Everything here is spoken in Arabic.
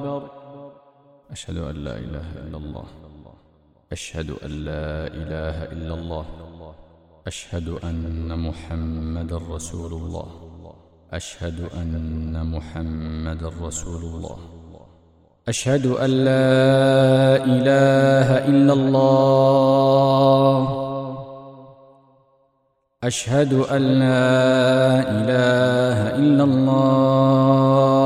أشهد أن لا إله إلا الله. أشهد أن لا إله إلا الله. أشهد أن محمدا رسول الله. أشهد أن محمدا رسول الله. أشهد أن لا إله إلا الله. أشهد أن لا إله إلا الله.